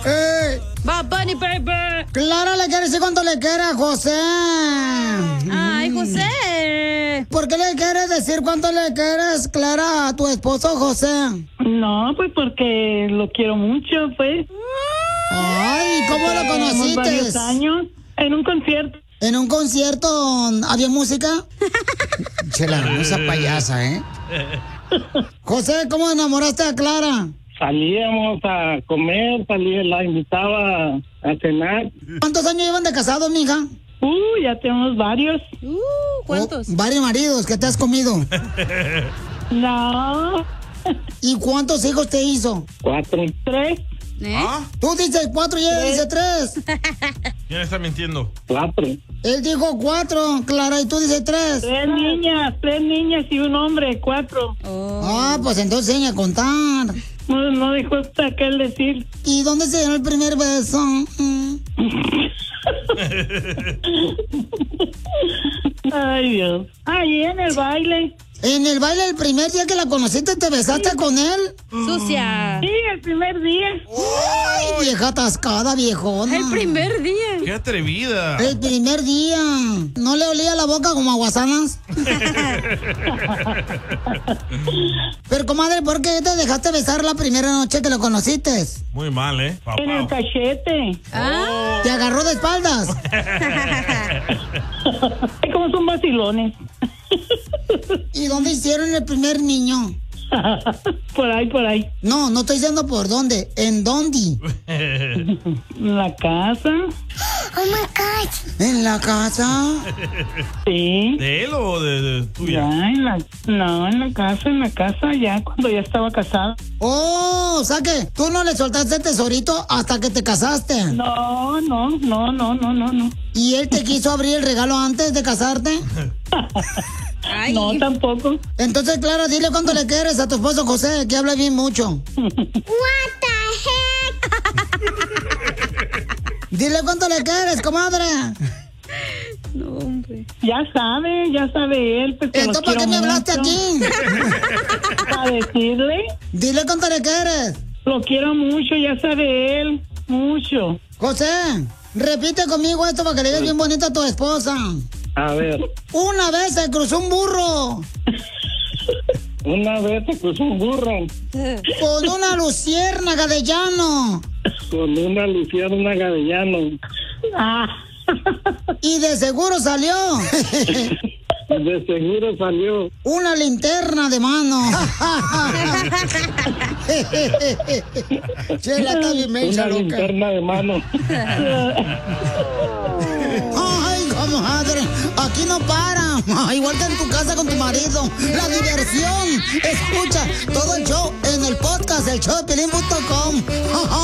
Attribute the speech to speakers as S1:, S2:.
S1: Bad Bunny, baby.
S2: Clara le quiere decir cuánto le quiere a José.
S1: Ay, José.
S2: ¿Por qué le quieres decir cuánto le quieres, Clara, a tu esposo José?
S3: No, pues porque lo quiero mucho, pues.
S2: Ay, ¿cómo lo conociste?
S3: Varios años en un concierto.
S2: ¿En un concierto había música? Chela, esa payasa, ¿eh? José, ¿cómo enamoraste a Clara?
S3: Salíamos a comer, la invitaba a cenar.
S2: ¿Cuántos años llevan de casados, mija?
S3: Ya tenemos varios.
S1: ¿Cuántos?
S2: Varios maridos que te has comido.
S3: No.
S2: ¿Y cuántos hijos te hizo?
S3: 4. 3.
S2: Tú dices 4 y él dice 3.
S4: ¿Quién está mintiendo?
S3: 4.
S2: Él dijo 4, Clara, y tú dices 3.
S3: 3 niñas y un hombre, 4.
S2: Ah, pues entonces enseña a contar.
S3: No dijo hasta aquel decir.
S2: ¿Y dónde se dio el primer beso?
S3: Ay, Dios. Ahí en el baile.
S2: ¿En el baile el primer día que la conociste te besaste con él?
S1: Sucia.
S3: Sí, el primer día.
S2: ¡Ay, vieja atascada, viejona!
S1: El primer día.
S4: ¡Qué atrevida!
S2: El primer día. ¿No le olía la boca como a guasanas? Pero, comadre, ¿por qué te dejaste besar la primera noche que lo conociste?
S4: Muy mal, ¿eh?
S3: En el cachete.
S2: ¿Te agarró de espaldas?
S3: ¿Cómo son vacilones?
S2: ¿Y dónde hicieron el primer niño?
S3: Por ahí.
S2: No, no estoy diciendo por dónde. ¿En dónde?
S3: En la casa.
S2: Oh my God. ¿En la casa?
S3: Sí.
S4: ¿De él o de tuya?
S3: Ya, en la casa, ya cuando ya estaba casada.
S2: Oh, o sea que tú no le soltaste el tesorito hasta que te casaste.
S3: No.
S2: ¿Y él te quiso abrir el regalo antes de casarte?
S1: Ay.
S3: No, tampoco.
S2: Entonces, Clara, dile cuánto le quieres a tu esposo José, que habla bien mucho.
S1: What the heck?
S2: Dile cuánto le quieres, comadre.
S1: No, hombre.
S3: Ya sabe él. Pues,
S2: Entonces, ¿para qué me hablaste aquí?
S3: Para decirle.
S2: Dile cuánto le quieres.
S3: Lo quiero mucho, ya sabe él. Mucho.
S2: José, repite conmigo esto para que le digas bien bonita a tu esposa.
S3: A ver.
S2: Una vez se cruzó un burro.
S3: Una vez se cruzó un burro.
S2: Con una luciérnaga de llano.
S3: Con una luciérnaga de llano.
S2: Y de seguro salió.
S3: De seguro salió.
S2: Una linterna de mano. Chela, está bien mensa,
S3: Una
S2: loca.
S3: linterna de mano.
S2: Ay, comadre, aquí no para. Igual que en tu casa con tu marido. La diversión. Escucha todo el show en el podcast, el showdepiolín.com.